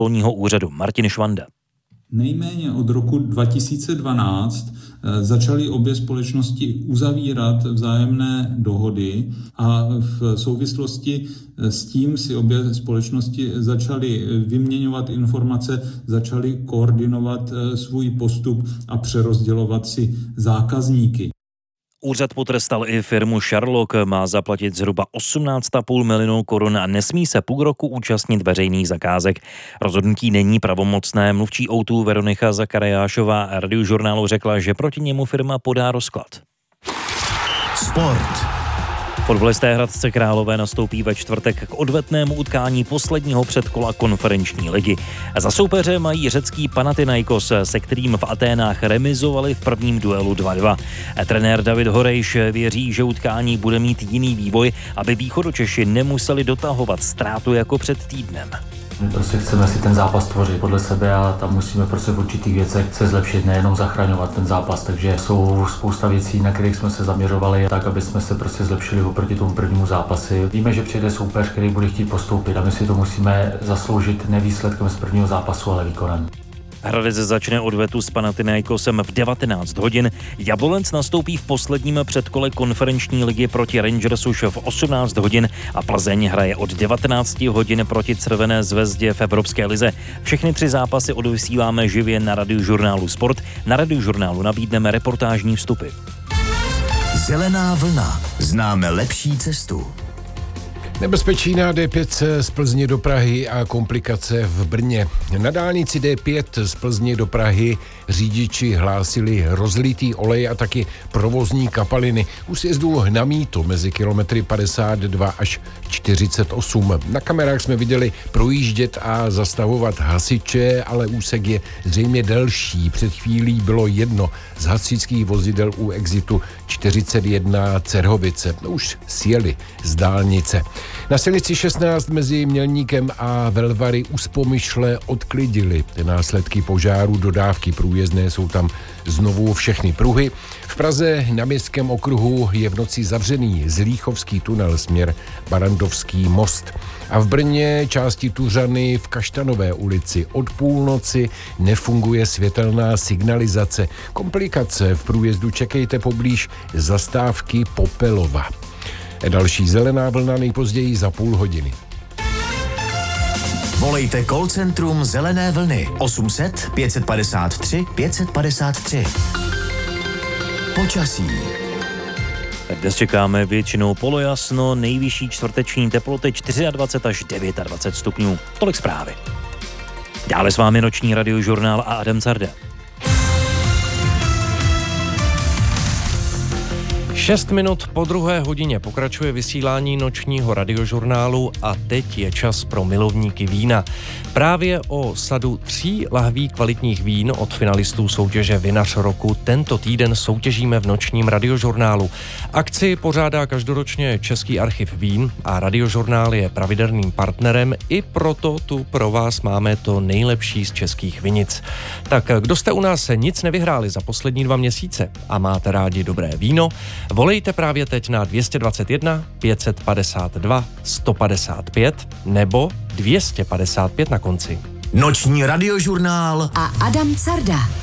celního úřadu. Martin Švanda. Nejméně od roku 2012 začaly obě společnosti uzavírat vzájemné dohody a v souvislosti s tím si obě společnosti začaly vyměňovat informace, začaly koordinovat svůj postup a přerozdělovat si zákazníky. Úřad potrestal i firmu Sherlock, má zaplatit zhruba 18,5 milionu korun a nesmí se půl roku účastnit veřejných zakázek. Rozhodnutí není pravomocné. Mluvčí O2 Veronika Zakariášová Radiožurnálu řekla, že proti němu firma podá rozklad. Sport. Fotbalisté Hradce Králové nastoupí ve čtvrtek k odvetnému utkání posledního předkola konferenční ligy. Za soupeře mají řecký Panathinaikos, se kterým v Aténách remizovali v prvním duelu 2-2. Trenér David Horejš věří, že utkání bude mít jiný vývoj, aby Východočeši nemuseli dotahovat ztrátu jako před týdnem. My prostě chceme si ten zápas tvořit podle sebe a tam musíme prostě v určitých věcech se zlepšit, nejenom zachraňovat ten zápas, takže jsou spousta věcí, na kterých jsme se zaměřovali tak, aby jsme se prostě zlepšili oproti tomu prvnímu zápasi. Víme, že přijde soupeř, který bude chtít postoupit a my si to musíme zasloužit ne výsledkem z prvního zápasu, ale výkonem. Hradec začne odvetu s Panathinaikosem v 19 hodin. Jablonec nastoupí v posledním předkole konferenční ligy proti Rangers už v 18 hodin a Plzeň hraje od 19 hodin proti Červené zvezdě v Evropské lize. Všechny 3 zápasy odvysíláme živě na Radiožurnálu Sport. Na Radiožurnálu nabídneme reportážní vstupy. Zelená vlna. Známe lepší cestu. Nebezpečí na D5 z Plzně do Prahy a komplikace v Brně. Na dálnici D5 z Plzně do Prahy řidiči hlásili rozlitý olej a taky provozní kapaliny u sjezdu na Mýto mezi kilometry 52 až 48. Na kamerách jsme viděli projíždět a zastavovat hasiče, ale úsek je zřejmě delší. Před chvílí bylo jedno z hasičských vozidel u exitu 41 Cerhovice. Už sjeli z dálnice. Na silnici 16 mezi Mělníkem a Velvary u Spomyšle odklidili následky požáru, dodávky průjezdné jsou tam znovu všechny pruhy. V Praze na Městském okruhu je v noci zavřený Zlíchovský tunel směr Barandovský most. A v Brně části Tuřany v Kaštanové ulici od půlnoci nefunguje světelná signalizace. Komplikace v průjezdu čekejte poblíž zastávky Popelova. Další zelená vlna nejpozději za půl hodiny. Volejte call centrum Zelené vlny 800 553 553. Počasí. Dnes čekáme většinou polojasno, nejvyšší čtvrteční teploty 24 až 29 stupňů. Tolik zprávy. Dále s vámi noční Radiožurnál a Adam Carda. 6 minut po 2. hodině pokračuje vysílání nočního Radiožurnálu a teď je čas pro milovníky vína. Právě o sadu 3 lahví kvalitních vín od finalistů soutěže Vinař roku tento týden soutěžíme v nočním Radiožurnálu. Akci pořádá každoročně Český archiv vín a Radiožurnál je pravidelným partnerem, i proto tu pro vás máme to nejlepší z českých vinic. Tak kdo jste u nás nic nevyhráli za poslední 2 měsíce a máte rádi dobré víno, volejte právě teď na 221 552 155 nebo 255 na konci. Noční Radiožurnál a Adam Carda.